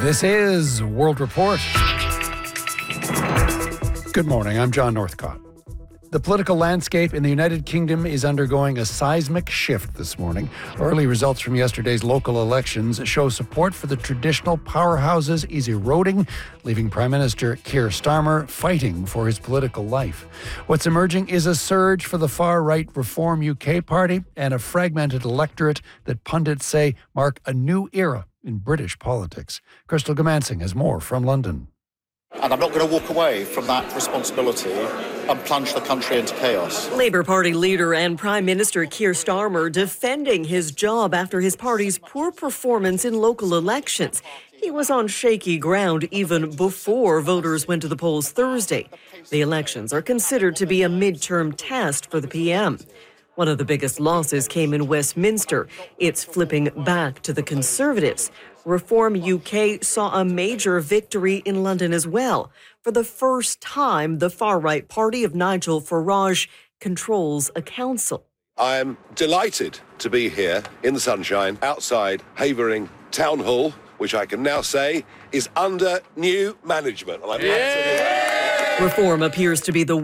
This is World Report. Good morning, I'm John Northcott. The political landscape in the United Kingdom is undergoing a seismic shift this morning. Early results from yesterday's local elections show support for the traditional powerhouses is eroding, leaving Prime Minister Keir Starmer fighting for his political life. What's emerging is a surge for the far-right Reform UK party and a fragmented electorate that pundits say mark a new era in British politics. Crystal Gamansing has more from London. And I'm not going to walk away from that responsibility and plunge the country into chaos. Labour Party leader and Prime Minister Keir Starmer defending his job after his party's poor performance in local elections. He was on shaky ground even before voters went to the polls Thursday. The elections are considered to be a midterm test for the PM. One of the biggest losses came in Westminster. It's flipping back to the Conservatives. Reform UK saw a major victory in London as well. For the first time, the far-right party of Nigel Farage controls a council. I am delighted to be here in the sunshine outside Havering Town Hall, which I can now say is under new management. Reform appears to be the